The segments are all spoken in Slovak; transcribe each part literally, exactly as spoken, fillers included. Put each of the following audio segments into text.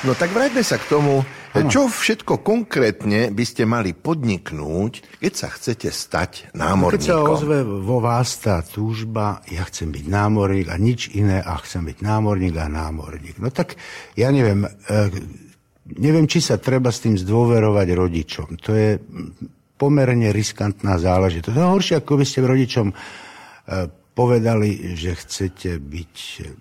No tak vráťme sa k tomu, ano. Čo všetko konkrétne by ste mali podniknúť, keď sa chcete stať námorníkom? Keď sa ozve vo vás tá túžba, ja chcem byť námorník a nič iné, a chcem byť námorník a námorník. No tak, ja neviem, eh, neviem, či sa treba s tým zdôverovať rodičom. To je pomerne riskantná záležitosť. To je horšie, ako by ste rodičom eh, povedali, že chcete byť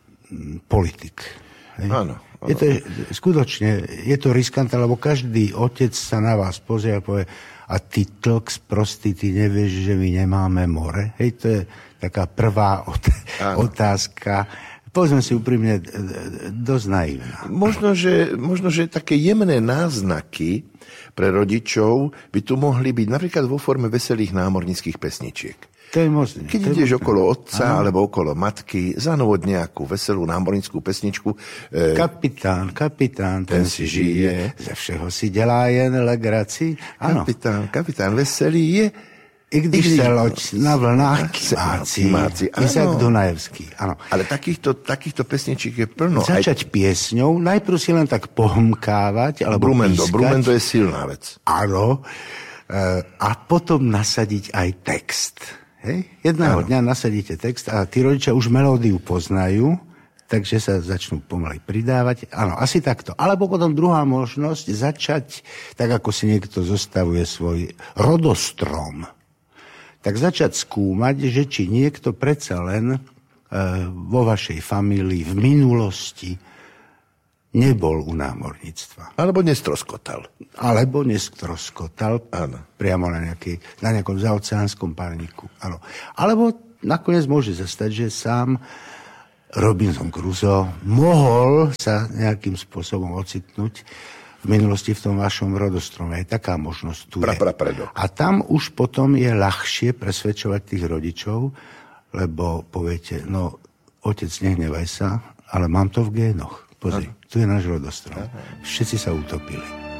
politik. Hej? Áno. Je to, skutočne, je to riskantné, lebo každý otec sa na vás pozrie a povie, a ty tlk sprostý, ty nevieš, že my nemáme more? Hej, to je taká prvá ot- otázka. Povedzme si úprimne, dosť naivná. Možno že, možno, že také jemné náznaky pre rodičov by tu mohli byť napríklad vo forme veselých námorníckych pesničiek. To je možné. Keď to ideš možné. okolo otca ano. Alebo okolo matky, zanovod nejakú veselú námornickú pesničku. E, kapitán, kapitán, ten, ten si žije, ze všeho si dělá jen legraci. Ano. Kapitán, kapitán veselý je, i když se loď na vlnách máci. Izák Dunajevský, áno. Ale takýchto, takýchto pesničiek je plno. Začať aj piesňou, najprv si len tak pohmkávať, alebo Brumendo, pískať. Brumendo je silná vec. Áno. E, a potom nasadiť aj text. Hej? Jedného ano. Dňa nasadíte text a tí rodičia už melódiu poznajú, takže sa začnú pomaly pridávať. Áno, asi takto. Alebo potom druhá možnosť, začať, tak ako si niekto zostavuje svoj rodostrom, tak začať skúmať, že či niekto predsa len e, vo vašej famílii v minulosti nebol u námorníctva. Alebo nestroskotal. Alebo nestroskotal. Áno. Priamo na, nejaký, na nejakom zaoceánskom párniku. Áno. Alebo nakoniec môže zastať, že sám Robinson Crusoe mohol sa nejakým spôsobom ocitnúť v minulosti v tom vašom rodostrome. Aj taká možnosť tu pra, je. Pra, predo. A tam už potom je ľahšie presvedčovať tých rodičov, lebo poviete, no otec, nehnevaj sa, ale mám to v génoch. Pozri, tu je náš rodostrom. Všetci sa utopili.